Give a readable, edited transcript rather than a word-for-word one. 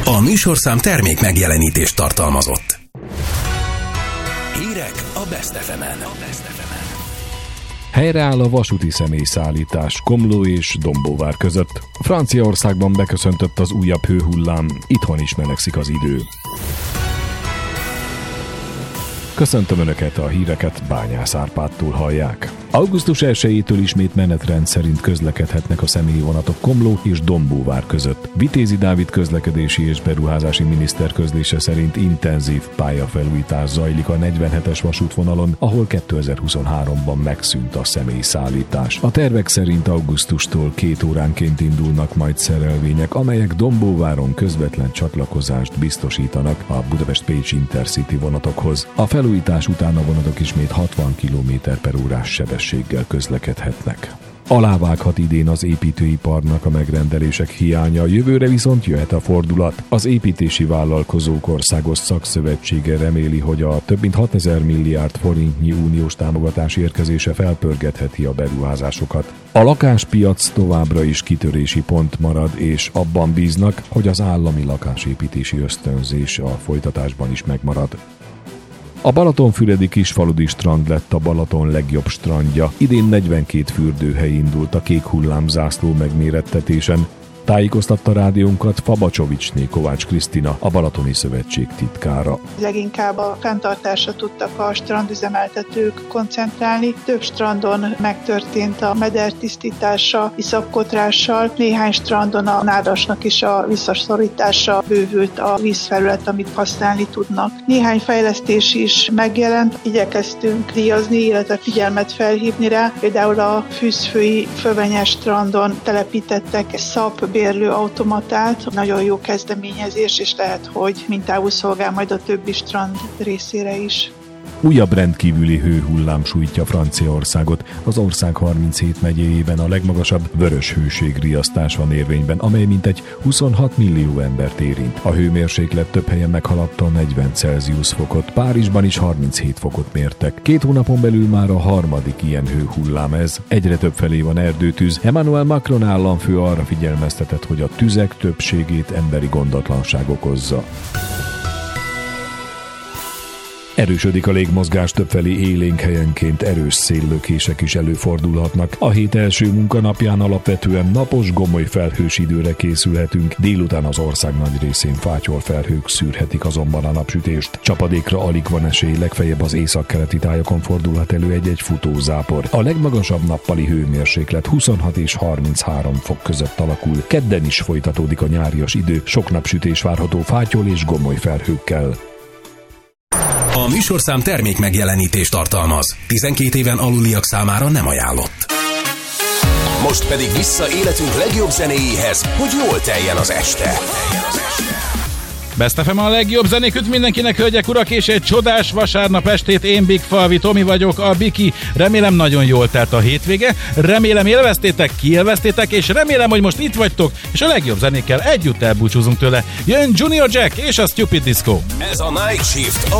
A műsorszám termék megjelenítést tartalmazott. Hírek a Best FM-en. Helyreáll a vasúti személyszállítás Komló és Dombóvár között. Franciaországban beköszöntött az újabb hőhullám, itthon is melegszik az idő. Köszöntöm Önöket, a híreket Bányász Árpádtól hallják. Augusztus 1-től ismét menetrend szerint közlekedhetnek a személyvonatok Komló és Dombóvár között. Vitézi Dávid közlekedési és beruházási miniszter közlése szerint intenzív pályafelújítás zajlik a 47-es vasútvonalon, ahol 2023-ban megszűnt a személyszállítás. A tervek szerint augusztustól 2 óránként indulnak majd szerelvények, amelyek Dombóváron közvetlen csatlakozást biztosítanak a Budapest-Pécs Intercity vonatokhoz. A felújítás után a vonatok ismét 60 km/órás sebességgel közlekedhetnek. Alávághat idén az építőiparnak a megrendelések hiánya, jövőre viszont jöhet a fordulat. Az Építési Vállalkozók Országos Szakszövetsége reméli, hogy a több mint 6000 milliárd forintnyi uniós támogatás érkezése felpörgetheti a beruházásokat. A lakáspiac továbbra is kitörési pont marad, és abban bíznak, hogy az állami lakásépítési ösztönzés a folytatásban is megmarad. A balatonfüredi kisfaludi strand lett a Balaton legjobb strandja. Idén 42 fürdőhely indult a kék hullám zászló megmérettetésen. Tájékoztatta rádiónkat Fabacsovicsné Kovács Krisztina, a Balatoni Szövetség titkára. Leginkább a fenntartásra tudtak a strandüzemeltetők koncentrálni. Több strandon megtörtént a meder tisztítása, iszapkotrással, néhány strandon a nádasnak is a visszaszorítása, bővült a vízfelület, amit használni tudnak. Néhány fejlesztés is megjelent, igyekeztünk díjazni, illetve figyelmet felhívni rá. Például a Fűzfői Fövenyes strandon telepítettek egy bérlő automatát, nagyon jó kezdeményezés, és lehet, hogy mintául szolgál majd a többi strand részére is. Újabb rendkívüli hőhullám sújtja Franciaországot. Az ország 37 megyéjében a legmagasabb vörös hőségriasztás van érvényben, amely mintegy 26 millió embert érint. A hőmérséklet több helyen meghaladta 40 Celsius fokot, Párizsban is 37 fokot mértek. 2 hónapon belül már a harmadik ilyen hőhullám ez. Egyre több felé van erdőtűz. Emmanuel Macron államfő arra figyelmeztetett, hogy a tüzek többségét emberi gondatlanság okozza. Erősödik a légmozgás, többfelé élénk, helyenként erős széllökések is előfordulhatnak. A hét első munkanapján alapvetően napos, gomoly felhős időre készülhetünk, délután az ország nagy részén fátyol felhők szűrhetik azonban a napsütést. Csapadékra alig van esély, legfeljebb az északkeleti tájakon fordulhat elő egy-egy futózápor. A legmagasabb nappali hőmérséklet 26 és 33 fok között alakul. Kedden is folytatódik a nyárias idő, sok napsütés várható fátyol és gomoly felhőkkel. A műsorszám termék megjelenítést tartalmaz. 12 éven aluliak számára nem ajánlott. Most pedig vissza életünk legjobb zenéjéhez, hogy jól teljen az este. Best FM a legjobb zenék mindenkinek, hölgyek, urak, és egy csodás vasárnap estét. Én Big Falvi Tomi vagyok, a Biki. Remélem nagyon jól telt a hétvége, remélem élveztétek, kiélveztétek, és remélem, hogy most itt vagytok, és a legjobb zenékkel együtt elbúcsúzunk tőle. Jön Junior Jack és a Stupid Disco. Ez a Night Shift.